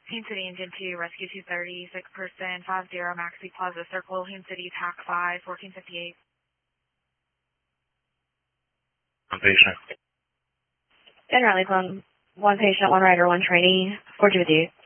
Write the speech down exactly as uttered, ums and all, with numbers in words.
Haines City Engine two, Rescue two thirty, six person, five zero, Maxi Plaza Circle, Haines City, T A C five, fourteen fifty-eight. One patient. General Raleigh, one, one patient, one rider, one trainee, fourteen fifty-eight.